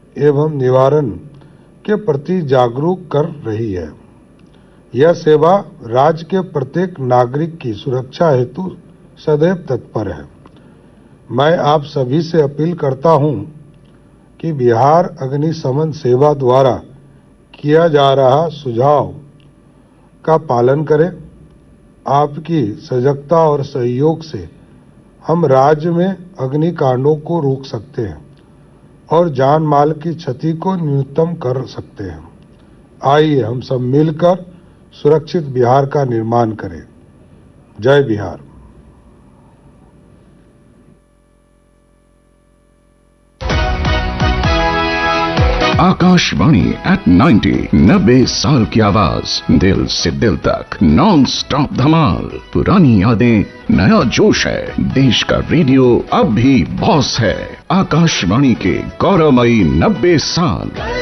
एवं निवारण के प्रति जागरूक कर रही है। यह सेवा राज्य के प्रत्येक नागरिक की सुरक्षा हेतु सदैव तत्पर है। मैं आप सभी से अपील करता हूं कि बिहार अग्निशमन सेवा द्वारा किया जा रहा सुझाव का पालन करें। आपकी सजगता और सहयोग से हम राज्य में अग्निकांडों को रोक सकते हैं और जान माल की क्षति को न्यूनतम कर सकते हैं। आइए हम सब मिलकर सुरक्षित बिहार का निर्माण करें। जय बिहार। आकाशवाणी एट 90 साल की आवाज, दिल से दिल तक नॉन स्टॉप धमाल। पुरानी यादें, नया जोश है। देश का रेडियो अब भी बॉस है। आकाशवाणी के गौरवमयी 90 साल।